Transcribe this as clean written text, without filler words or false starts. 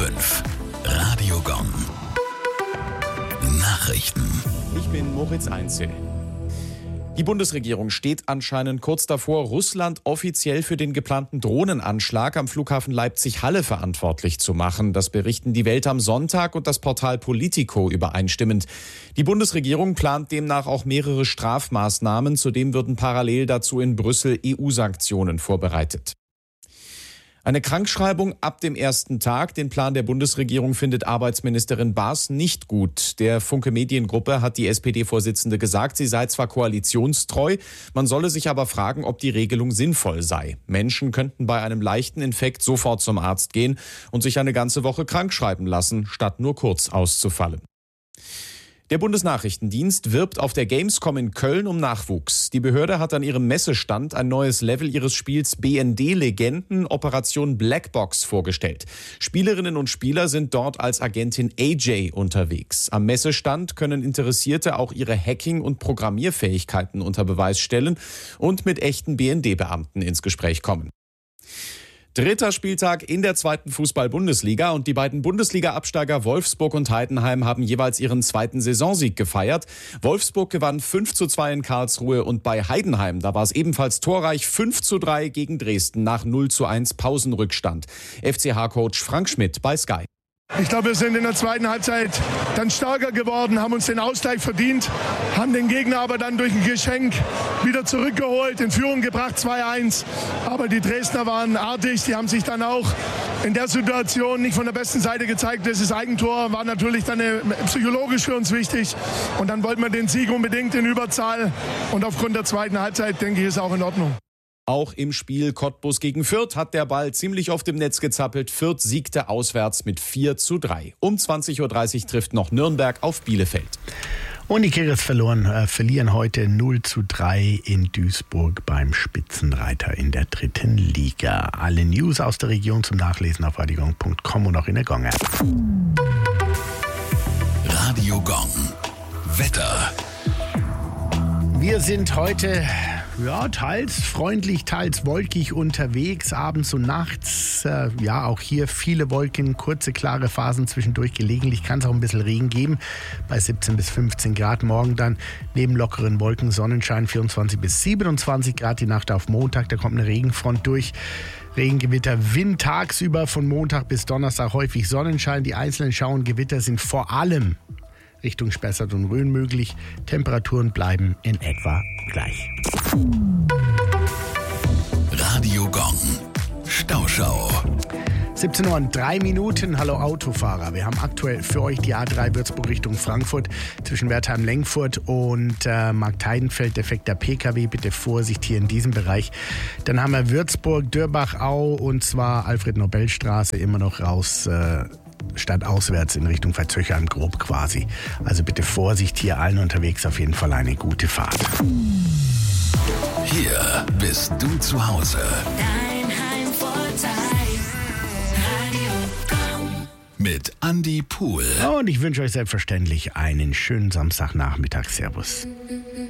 5. Radio Gong. Nachrichten. Ich bin Moritz Einzel. Die Bundesregierung steht anscheinend kurz davor, Russland offiziell für den geplanten Drohnenanschlag am Flughafen Leipzig-Halle verantwortlich zu machen. Das berichten die Welt am Sonntag und das Portal Politico übereinstimmend. Die Bundesregierung plant demnach auch mehrere Strafmaßnahmen. Zudem würden parallel dazu in Brüssel EU-Sanktionen vorbereitet. Eine Krankschreibung ab dem ersten Tag. Den Plan der Bundesregierung findet Arbeitsministerin Baas nicht gut. Der Funke Mediengruppe hat die SPD-Vorsitzende gesagt, sie sei zwar koalitionstreu, man solle sich aber fragen, ob die Regelung sinnvoll sei. Menschen könnten bei einem leichten Infekt sofort zum Arzt gehen und sich eine ganze Woche krankschreiben lassen, statt nur kurz auszufallen. Der Bundesnachrichtendienst wirbt auf der Gamescom in Köln um Nachwuchs. Die Behörde hat an ihrem Messestand ein neues Level ihres Spiels BND-Legenden Operation Blackbox vorgestellt. Spielerinnen und Spieler sind dort als Agentin AJ unterwegs. Am Messestand können Interessierte auch ihre Hacking- und Programmierfähigkeiten unter Beweis stellen und mit echten BND-Beamten ins Gespräch kommen. Dritter Spieltag in der zweiten Fußball-Bundesliga und die beiden Bundesliga-Absteiger Wolfsburg und Heidenheim haben jeweils ihren zweiten Saisonsieg gefeiert. Wolfsburg gewann 5:2 in Karlsruhe und bei Heidenheim, da war es ebenfalls torreich 5:3 gegen Dresden nach 0:1 Pausenrückstand. FCH-Coach Frank Schmidt bei Sky. Ich glaube, wir sind in der zweiten Halbzeit dann stärker geworden, haben uns den Ausgleich verdient, haben den Gegner aber dann durch ein Geschenk wieder zurückgeholt, in Führung gebracht 2:1. Aber die Dresdner waren artig, die haben sich dann auch in der Situation nicht von der besten Seite gezeigt. Das Eigentor war natürlich dann psychologisch für uns wichtig. Und dann wollten wir den Sieg unbedingt in Überzahl. Und aufgrund der zweiten Halbzeit, denke ich, ist auch in Ordnung. Auch im Spiel Cottbus gegen Fürth hat der Ball ziemlich oft im Netz gezappelt. Fürth siegte auswärts mit 4:3. Um 20:30 Uhr trifft noch Nürnberg auf Bielefeld. Und die Kickers verlieren heute 0:3 in Duisburg beim Spitzenreiter in der 3. Liga. Alle News aus der Region zum Nachlesen auf radiogong.com und auch in der Gong-App. Radio Gong. Wetter. Wir sind heute teils freundlich, teils wolkig unterwegs, abends und nachts. Auch hier viele Wolken, kurze, klare Phasen zwischendurch. Gelegentlich kann es auch ein bisschen Regen geben, bei 17 bis 15 Grad. Morgen dann neben lockeren Wolken Sonnenschein, 24 bis 27 Grad. Die Nacht auf Montag, da kommt eine Regenfront durch. Regengewitter, Wind tagsüber von Montag bis Donnerstag häufig Sonnenschein. Die einzelnen Schauengewitter sind vor allem Richtung Spessart und Rhön möglich. Temperaturen bleiben in etwa gleich. Radio Gong. Stauschau. 17:03 Hallo Autofahrer. Wir haben aktuell für euch die A3 Würzburg Richtung Frankfurt zwischen Wertheim-Lengfurt und Marktheidenfeld. Defekter PKW, bitte Vorsicht hier in diesem Bereich. Dann haben wir Würzburg-Dörbach-Au und zwar Alfred-Nobel-Straße immer noch raus stadtauswärts in Richtung Verzöchern grob quasi. Also bitte Vorsicht hier, allen unterwegs auf jeden Fall eine gute Fahrt. Hier bist du zu Hause. Dein Heimvorteil. Radio Gong. Mit Andi Pohl. Und ich wünsche euch selbstverständlich einen schönen Samstagnachmittag. Servus.